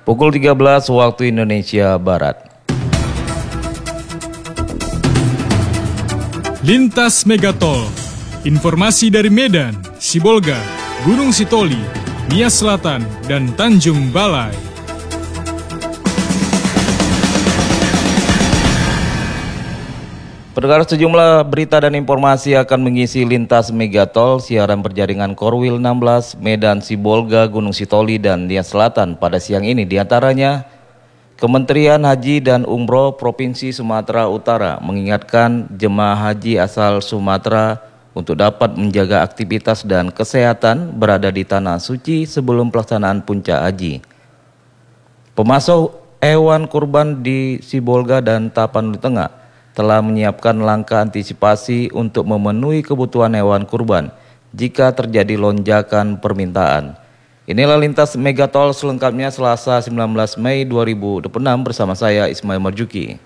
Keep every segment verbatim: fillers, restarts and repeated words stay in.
pukul tiga belas waktu Indonesia Barat. Lintas Megatol, informasi dari Medan, Sibolga, Gunung Sitoli, Nias Selatan, dan Tanjung Balai. Pendengar, sejumlah berita dan informasi akan mengisi Lintas Megatol siaran berjaringan Korwil enam belas Medan, Sibolga, Gunung Sitoli, dan Nias Selatan pada siang ini. Di antaranya, Kementerian Haji dan Umroh Provinsi Sumatera Utara mengingatkan jemaah haji asal Sumatera untuk dapat menjaga aktivitas dan kesehatan berada di Tanah Suci sebelum pelaksanaan puncak haji. Pemasok hewan kurban di Sibolga dan Tapanuli Tengah telah menyiapkan langkah antisipasi untuk memenuhi kebutuhan hewan kurban jika terjadi lonjakan permintaan. Inilah Lintas Megatol selengkapnya Selasa sembilan belas Mei dua ribu dua puluh enam bersama saya Ismail Marjuki.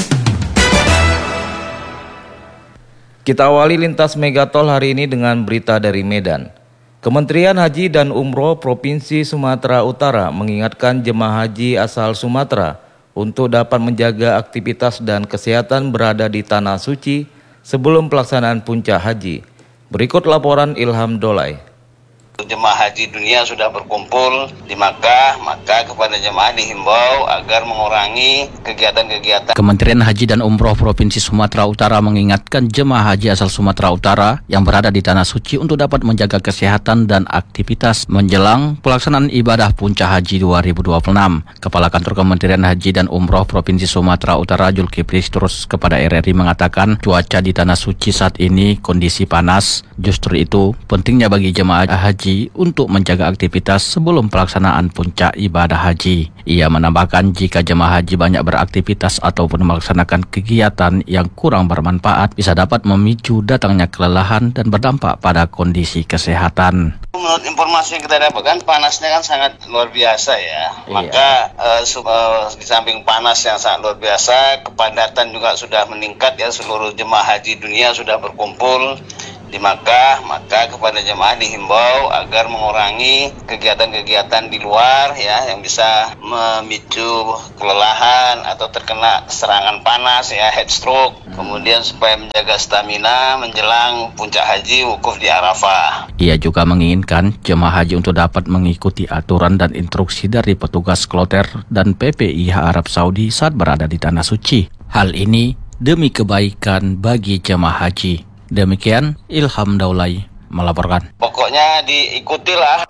Kita awali Lintas Megatol hari ini dengan berita dari Medan. Kementerian Haji dan Umroh Provinsi Sumatera Utara mengingatkan jemaah haji asal Sumatera untuk dapat menjaga aktivitas dan kesehatan berada di Tanah Suci sebelum pelaksanaan puncak haji. Berikut laporan Ilham Dolai. Jemaah haji dunia sudah berkumpul di Makkah, maka kepada jemaah dihimbau agar mengurangi kegiatan-kegiatan. Kementerian Haji dan Umroh Provinsi Sumatera Utara mengingatkan jemaah haji asal Sumatera Utara yang berada di Tanah Suci untuk dapat menjaga kesehatan dan aktivitas menjelang pelaksanaan ibadah puncak haji dua ribu dua puluh enam. Kepala Kantor Kementerian Haji dan Umroh Provinsi Sumatera Utara Julkipli terus kepada R R I mengatakan cuaca di Tanah Suci saat ini kondisi panas. Justru itu pentingnya bagi jemaah haji untuk menjaga aktivitas sebelum pelaksanaan puncak ibadah haji. Ia menambahkan jika jemaah haji banyak beraktivitas ataupun melaksanakan kegiatan yang kurang bermanfaat bisa dapat memicu datangnya kelelahan dan berdampak pada kondisi kesehatan. Menurut informasi yang kita dapatkan, panasnya kan sangat luar biasa ya. Iya. Maka uh, uh, di samping panas yang sangat luar biasa, kepadatan juga sudah meningkat ya. Seluruh jemaah haji dunia sudah berkumpul di Makkah, maka kepada jemaah dihimbau agar mengurangi kegiatan-kegiatan di luar ya yang bisa memicu kelelahan atau terkena serangan panas ya, heat stroke. Kemudian supaya menjaga stamina menjelang puncak haji wukuf di Arafah. Ia juga menginginkan jemaah haji untuk dapat mengikuti aturan dan instruksi dari petugas kloter dan P P I H Arab Saudi saat berada di Tanah Suci. Hal ini demi kebaikan bagi jemaah haji. Demikian Ilham Daulay melaporkan. Pokoknya diikutilah.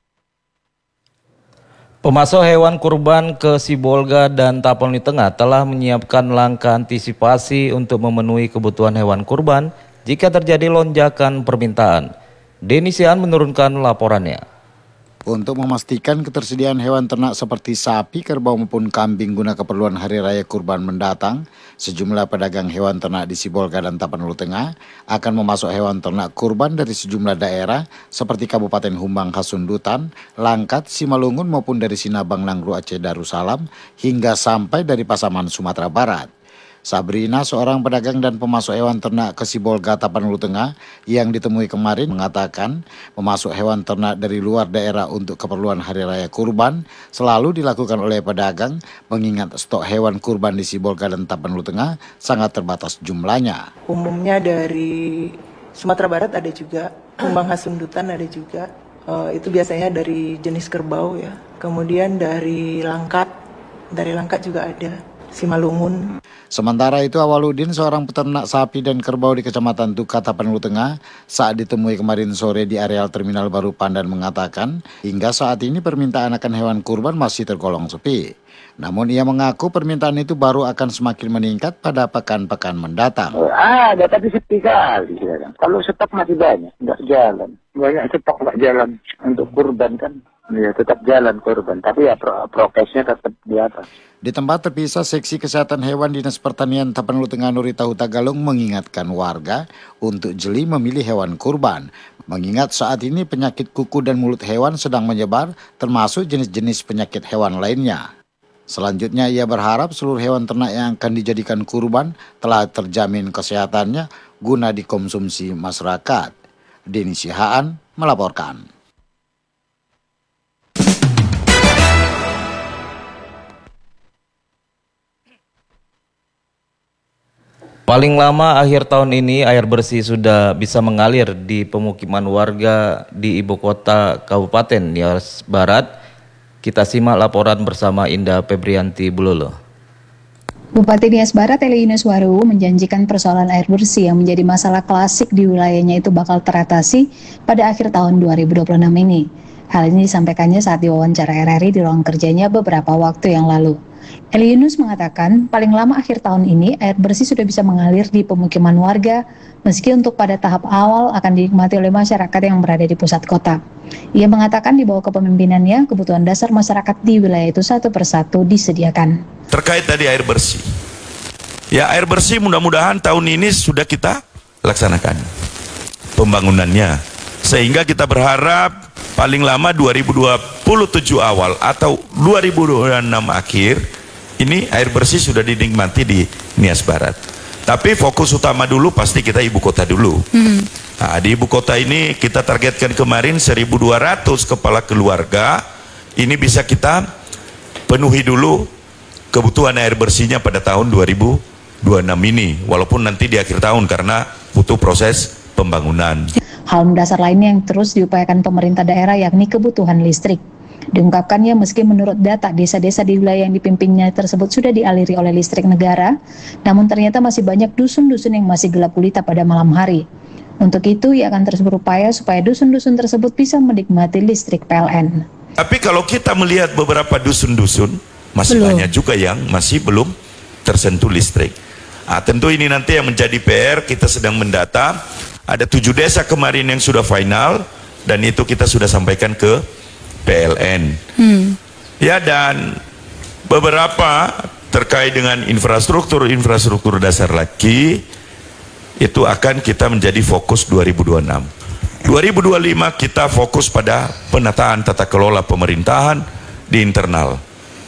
Pemasok hewan kurban ke Sibolga dan Tapanuli Tengah telah menyiapkan langkah antisipasi untuk memenuhi kebutuhan hewan kurban jika terjadi lonjakan permintaan. Denny Sian menurunkan laporannya. Untuk memastikan ketersediaan hewan ternak seperti sapi, kerbau maupun kambing guna keperluan Hari Raya Kurban mendatang, sejumlah pedagang hewan ternak di Sibolga dan Tapanuli Tengah akan memasok hewan ternak kurban dari sejumlah daerah seperti Kabupaten Humbang Hasundutan, Langkat, Simalungun maupun dari Sinabang, Nangro, Aceh Darussalam hingga sampai dari Pasaman, Sumatera Barat. Sabrina, seorang pedagang dan pemasok hewan ternak ke Sibolga Tapanuli Tengah yang ditemui kemarin mengatakan memasok hewan ternak dari luar daerah untuk keperluan Hari Raya Kurban selalu dilakukan oleh pedagang mengingat stok hewan kurban di Sibolga dan Tapanuli Tengah sangat terbatas jumlahnya. Umumnya dari Sumatera Barat ada juga, Humbang Hasundutan ada juga, uh, itu biasanya dari jenis kerbau ya. Kemudian dari Langkat, dari Langkat juga ada, Simalungun. Sementara itu Awaludin, seorang peternak sapi dan kerbau di Kecamatan Tuka, Tapanuli Tengah, saat ditemui kemarin sore di areal Terminal Baru Pandan mengatakan hingga saat ini permintaan akan hewan kurban masih tergolong sepi. Namun ia mengaku permintaan itu baru akan semakin meningkat pada pekan-pekan mendatang. Ah, ada tapi sepi kali. Kalau stok masih banyak, nggak jalan. Banyak stok nggak jalan untuk kurban kan. Ya tetap jalan kurban, tapi ya pro prokesnya tetap di atas. Di tempat terpisah Seksi Kesehatan Hewan Dinas Pertanian Tapanuli Tengah Nurita Hutagalung mengingatkan warga untuk jeli memilih hewan kurban. Mengingat saat ini penyakit kuku dan mulut hewan sedang menyebar termasuk jenis-jenis penyakit hewan lainnya. Selanjutnya ia berharap seluruh hewan ternak yang akan dijadikan kurban telah terjamin kesehatannya guna dikonsumsi masyarakat. Denny Sihaan melaporkan. Paling lama akhir tahun ini air bersih sudah bisa mengalir di pemukiman warga di ibu kota Kabupaten Nias Barat. Kita simak laporan bersama Indah Febrianti Bulolo. Bupati Nias Barat Eli Yunuswaru menjanjikan persoalan air bersih yang menjadi masalah klasik di wilayahnya itu bakal teratasi pada akhir tahun dua ribu dua puluh enam ini. Hal ini disampaikannya saat diwawancara R R I di ruang kerjanya beberapa waktu yang lalu. Eli Yunus mengatakan paling lama akhir tahun ini air bersih sudah bisa mengalir di pemukiman warga meski untuk pada tahap awal akan dinikmati oleh masyarakat yang berada di pusat kota. Ia mengatakan di bawah kepemimpinannya kebutuhan dasar masyarakat di wilayah itu satu persatu disediakan. Terkait tadi air bersih, ya air bersih mudah-mudahan tahun ini sudah kita laksanakan pembangunannya, sehingga kita berharap paling lama dua ribu dua puluh tujuh awal atau dua ribu dua puluh enam akhir ini air bersih sudah dinikmati di Nias Barat. Tapi fokus utama dulu pasti kita ibu kota dulu. Hmm. Nah, di ibu kota ini kita targetkan kemarin seribu dua ratus kepala keluarga ini bisa kita penuhi dulu kebutuhan air bersihnya pada tahun dua ribu dua puluh enam ini, walaupun nanti di akhir tahun karena butuh proses pembangunan. Hal mendasar lainnya yang terus diupayakan pemerintah daerah yakni kebutuhan listrik. Diungkapkannya meski menurut data desa-desa di wilayah yang dipimpinnya tersebut sudah dialiri oleh listrik negara, namun ternyata masih banyak dusun-dusun yang masih gelap gulita pada malam hari. Untuk itu, ia akan terus berupaya supaya dusun-dusun tersebut bisa menikmati listrik P L N. Tapi kalau kita melihat beberapa dusun-dusun, masih belum. Banyak juga yang masih belum tersentuh listrik. Nah, tentu ini nanti yang menjadi P R, kita sedang mendata. Ada tujuh desa kemarin yang sudah final, dan itu kita sudah sampaikan ke P L N. Hmm. Ya, dan beberapa terkait dengan infrastruktur-infrastruktur dasar lagi, itu akan kita menjadi fokus dua ribu dua puluh enam. dua ribu dua puluh lima kita fokus pada penataan tata kelola pemerintahan di internal.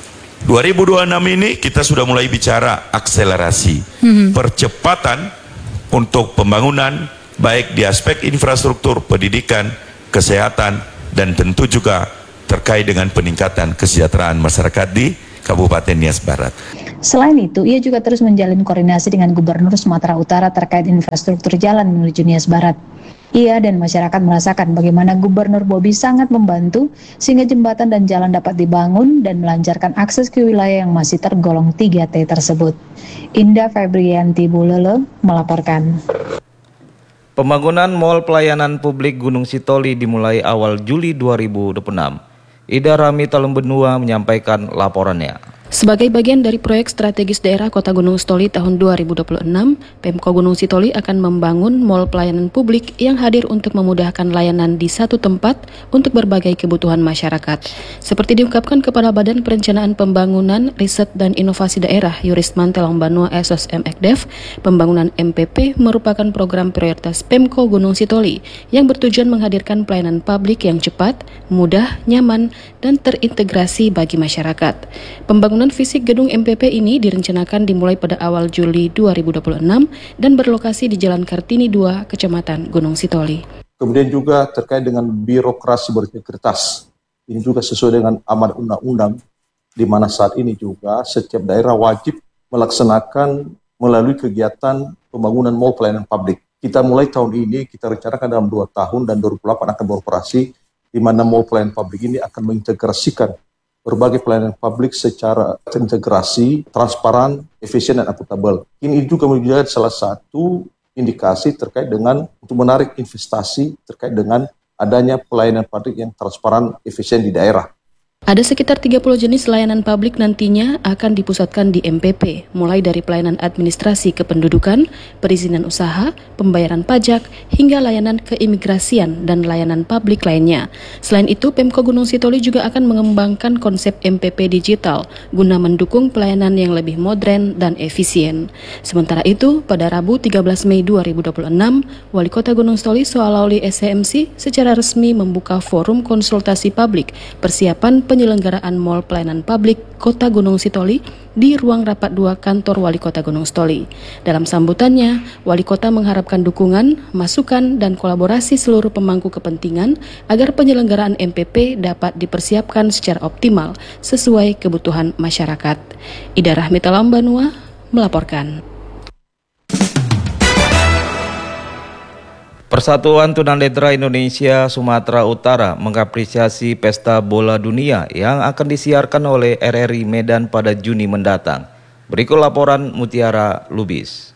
dua ribu dua puluh enam ini kita sudah mulai bicara akselerasi, hmm. percepatan untuk pembangunan baik di aspek infrastruktur, pendidikan, kesehatan, dan tentu juga terkait dengan peningkatan kesejahteraan masyarakat di Kabupaten Nias Barat. Selain itu, ia juga terus menjalin koordinasi dengan Gubernur Sumatera Utara terkait infrastruktur jalan menuju Nias Barat. Ia dan masyarakat merasakan bagaimana Gubernur Bobi sangat membantu sehingga jembatan dan jalan dapat dibangun dan melancarkan akses ke wilayah yang masih tergolong tiga T tersebut. Indah Febrianti Bulolo melaporkan. Pembangunan Mall Pelayanan Publik Gunung Sitoli dimulai awal Juli dua ribu dua puluh enam. Ida Rami Talumbenua menyampaikan laporannya. Sebagai bagian dari proyek strategis daerah Kota Gunung Sitoli tahun dua ribu dua puluh enam, Pemko Gunung Sitoli akan membangun mall pelayanan publik yang hadir untuk memudahkan layanan di satu tempat untuk berbagai kebutuhan masyarakat. Seperti diungkapkan kepada Badan Perencanaan Pembangunan, Riset dan Inovasi Daerah Yurisman Telongbanua S S M Ekdef, pembangunan M P P merupakan program prioritas Pemko Gunung Sitoli yang bertujuan menghadirkan pelayanan publik yang cepat, mudah, nyaman, dan terintegrasi bagi masyarakat. Pembangunan fisik gedung M P P ini direncanakan dimulai pada awal Juli dua ribu dua puluh enam dan berlokasi di Jalan Kartini dua, Kecamatan Gunung Sitoli. Kemudian juga terkait dengan birokrasi berintegritas. Ini juga sesuai dengan amanat undang-undang, di mana saat ini juga setiap daerah wajib melaksanakan melalui kegiatan pembangunan mall pelayanan publik. Kita mulai tahun ini, kita rencanakan dalam dua tahun dan dua ribu dua puluh delapan akan beroperasi, di mana mall pelayanan publik ini akan mengintegrasikan berbagai pelayanan publik secara terintegrasi, transparan, efisien, dan akuntabel. Ini juga menjadi salah satu indikasi terkait dengan untuk menarik investasi terkait dengan adanya pelayanan publik yang transparan, efisien di daerah. Ada sekitar tiga puluh jenis layanan publik nantinya akan dipusatkan di M P P, mulai dari pelayanan administrasi kependudukan, perizinan usaha, pembayaran pajak, hingga layanan keimigrasian dan layanan publik lainnya. Selain itu, Pemko Gunung Sitoli juga akan mengembangkan konsep M P P digital guna mendukung pelayanan yang lebih modern dan efisien. Sementara itu, pada Rabu tiga belas Mei dua ribu dua puluh enam, Wali Kota Gunung Sitoli Soalauli S C M C secara resmi membuka forum konsultasi publik persiapan penyelenggaraan Mall Pelayanan Publik Kota Gunung Sitoli di ruang rapat dua kantor Wali Kota Gunung Sitoli. Dalam sambutannya, Wali Kota mengharapkan dukungan, masukan, dan kolaborasi seluruh pemangku kepentingan agar penyelenggaraan M P P dapat dipersiapkan secara optimal sesuai kebutuhan masyarakat. Ida Rahmi Talumbenua melaporkan. Persatuan Tunanetra Indonesia Sumatera Utara mengapresiasi Pesta Bola Dunia yang akan disiarkan oleh R R I Medan pada Juni mendatang. Berikut laporan Mutiara Lubis.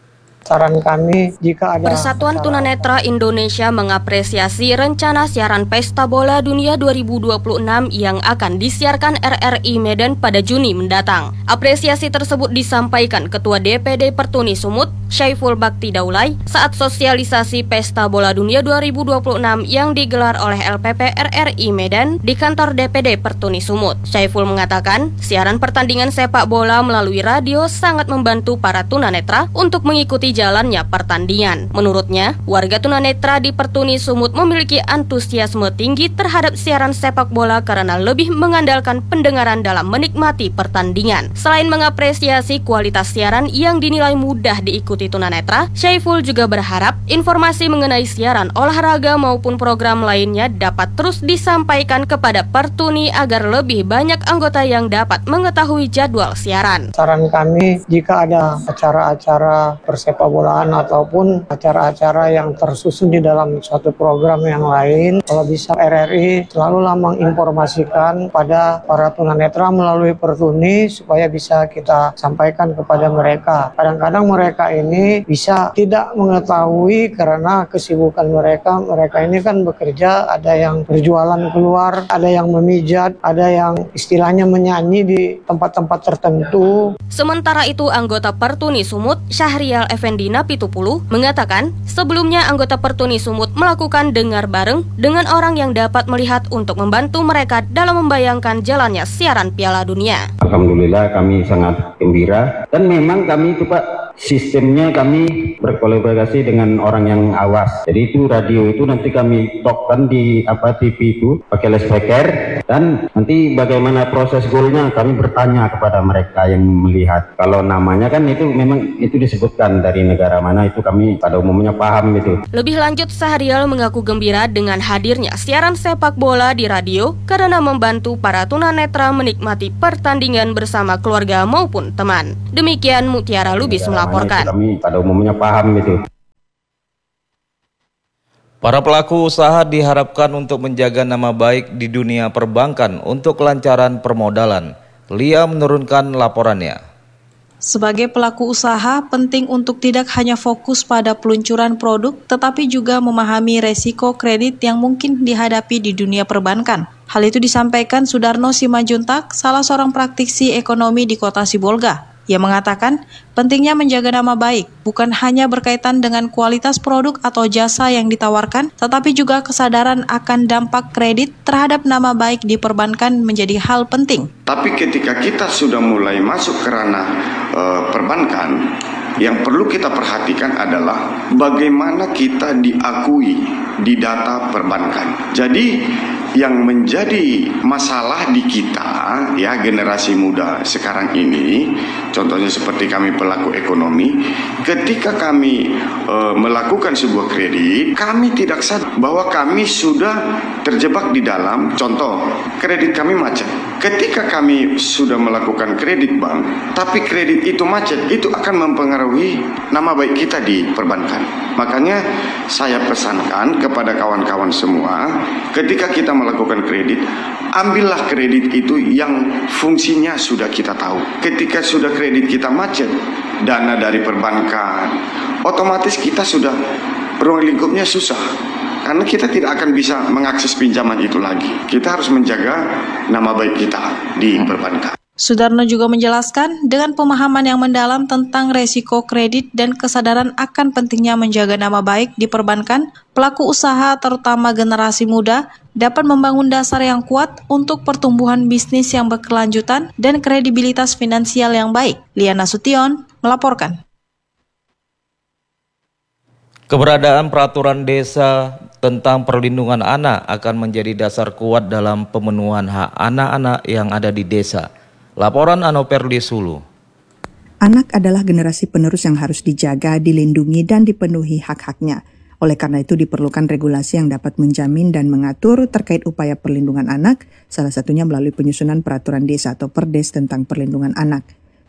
Saran kami jika ada Persatuan Tunanetra Indonesia mengapresiasi rencana siaran Pesta Bola Dunia dua ribu dua puluh enam yang akan disiarkan R R I Medan pada Juni mendatang. Apresiasi tersebut disampaikan Ketua D P D Pertuni Sumut, Syaiful Bakti Daulay, saat sosialisasi Pesta Bola Dunia dua ribu dua puluh enam yang digelar oleh L P P R R I Medan di kantor D P D Pertuni Sumut. Syaiful mengatakan, siaran pertandingan sepak bola melalui radio sangat membantu para tunanetra untuk mengikuti jalannya pertandingan. Menurutnya, warga tunanetra di Pertuni Sumut memiliki antusiasme tinggi terhadap siaran sepak bola karena lebih mengandalkan pendengaran dalam menikmati pertandingan. Selain mengapresiasi kualitas siaran yang dinilai mudah diikuti tunanetra, Syaiful juga berharap informasi mengenai siaran olahraga maupun program lainnya dapat terus disampaikan kepada Pertuni agar lebih banyak anggota yang dapat mengetahui jadwal siaran. Saran kami jika ada acara-acara persepak bolaan ataupun acara-acara yang tersusun di dalam suatu program yang lain, kalau bisa R R I selalulah menginformasikan pada para tunanetra melalui Pertuni supaya bisa kita sampaikan kepada mereka. Kadang-kadang mereka ini bisa tidak mengetahui karena kesibukan mereka. Mereka ini kan bekerja, ada yang berjualan keluar, ada yang memijat, ada yang istilahnya menyanyi di tempat-tempat tertentu. Sementara itu, anggota Pertuni Sumut, Syahrial Effendi Napitupulu, mengatakan sebelumnya anggota Pertuni Sumut melakukan dengar bareng dengan orang yang dapat melihat untuk membantu mereka dalam membayangkan jalannya siaran Piala Dunia. Alhamdulillah kami sangat gembira dan memang kami itu Pak sistemnya kami berkolaborasi dengan orang yang awas. Jadi itu radio itu nanti kami tokkan di apa T V itu pakai loudspeaker dan nanti bagaimana proses golnya kami bertanya kepada mereka yang melihat. Kalau namanya kan itu memang itu disebutkan dari negara mana itu kami pada umumnya paham itu. Lebih lanjut, Sahrial mengaku gembira dengan hadirnya siaran sepak bola di radio karena membantu para tunanetra menikmati pertandingan bersama keluarga maupun teman. Demikian Mutiara Lubis melaporkan. Kami pada umumnya paham itu. Para pelaku usaha diharapkan untuk menjaga nama baik di dunia perbankan untuk kelancaran permodalan. Lia menurunkan laporannya. Sebagai pelaku usaha, penting untuk tidak hanya fokus pada peluncuran produk, tetapi juga memahami resiko kredit yang mungkin dihadapi di dunia perbankan. Hal itu disampaikan Sudarno Simajuntak, salah seorang praktisi ekonomi di Kota Sibolga. Ia mengatakan, pentingnya menjaga nama baik bukan hanya berkaitan dengan kualitas produk atau jasa yang ditawarkan, tetapi juga kesadaran akan dampak kredit terhadap nama baik di perbankan menjadi hal penting. Tapi ketika kita sudah mulai masuk ke ranah uh, perbankan, yang perlu kita perhatikan adalah bagaimana kita diakui di data perbankan. Jadi yang menjadi masalah di kita, ya generasi muda sekarang ini, contohnya seperti kami pelaku ekonomi, ketika kami e, melakukan sebuah kredit, kami tidak sadar bahwa kami sudah terjebak di dalam, contoh, kredit kami macet. Ketika kami sudah melakukan kredit bank, tapi kredit itu macet, itu akan mempengaruhi nama baik kita di perbankan. Makanya saya pesankan kepada kawan-kawan semua, ketika kita melakukan kredit, ambillah kredit itu yang fungsinya sudah kita tahu. Ketika sudah kredit kita macet, dana dari perbankan, otomatis kita sudah ruang lingkupnya susah. Karena kita tidak akan bisa mengakses pinjaman itu lagi. Kita harus menjaga nama baik kita di perbankan. Sudarno juga menjelaskan, dengan pemahaman yang mendalam tentang resiko kredit dan kesadaran akan pentingnya menjaga nama baik di perbankan, pelaku usaha terutama generasi muda dapat membangun dasar yang kuat untuk pertumbuhan bisnis yang berkelanjutan dan kredibilitas finansial yang baik. Liana Sution melaporkan. Keberadaan peraturan desa tentang perlindungan anak akan menjadi dasar kuat dalam pemenuhan hak anak-anak yang ada di desa. Laporan Anoperli Sulu. Anak adalah generasi penerus yang harus dijaga, dilindungi, dan dipenuhi hak-haknya. Oleh karena itu diperlukan regulasi yang dapat menjamin dan mengatur terkait upaya perlindungan anak, salah satunya melalui penyusunan peraturan desa atau perdes tentang perlindungan anak.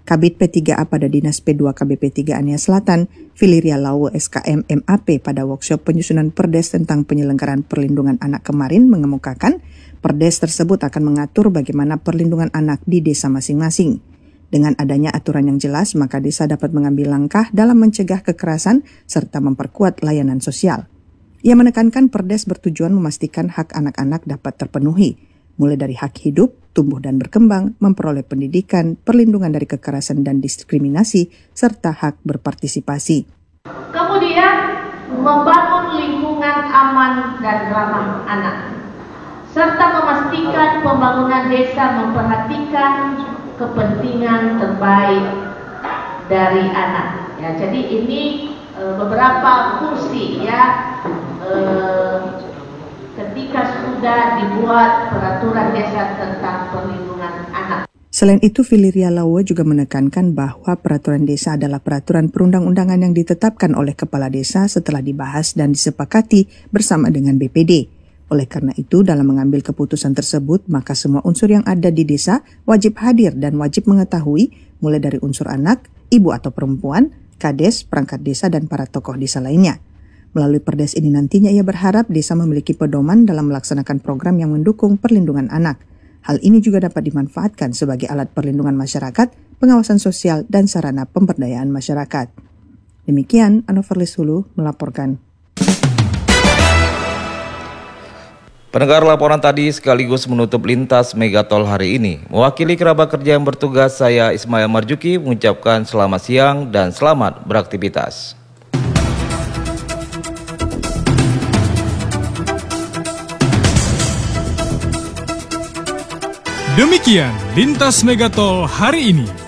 Kabid P tiga A pada Dinas P dua K B P tiga A Nia Selatan, Viliria Lawe S K M M A P pada workshop penyusunan Perdes tentang penyelenggaraan perlindungan anak kemarin mengemukakan, Perdes tersebut akan mengatur bagaimana perlindungan anak di desa masing-masing. Dengan adanya aturan yang jelas, maka desa dapat mengambil langkah dalam mencegah kekerasan serta memperkuat layanan sosial. Ia menekankan Perdes bertujuan memastikan hak anak-anak dapat terpenuhi, mulai dari hak hidup, tumbuh dan berkembang, memperoleh pendidikan, perlindungan dari kekerasan dan diskriminasi, serta hak berpartisipasi. Kemudian, membangun lingkungan aman dan ramah anak, serta memastikan pembangunan desa memperhatikan kepentingan terbaik dari anak. Ya, jadi ini e, beberapa fungsi ya. E, ketika sudah dibuat peraturan desa tentang perlindungan anak. Selain itu, Viliria Lawe juga menekankan bahwa peraturan desa adalah peraturan perundang-undangan yang ditetapkan oleh kepala desa setelah dibahas dan disepakati bersama dengan B P D. Oleh karena itu, dalam mengambil keputusan tersebut, maka semua unsur yang ada di desa wajib hadir dan wajib mengetahui, mulai dari unsur anak, ibu atau perempuan, kades, perangkat desa, dan para tokoh desa lainnya. Melalui Perdes ini nantinya ia berharap desa memiliki pedoman dalam melaksanakan program yang mendukung perlindungan anak. Hal ini juga dapat dimanfaatkan sebagai alat perlindungan masyarakat, pengawasan sosial, dan sarana pemberdayaan masyarakat. Demikian, Anoverlis Hulu melaporkan. Pendengar, laporan tadi sekaligus menutup lintas Megatol hari ini. Mewakili kerabat kerja yang bertugas, saya Ismail Marjuki mengucapkan selamat siang dan selamat beraktivitas. Demikian Lintas Megatol hari ini.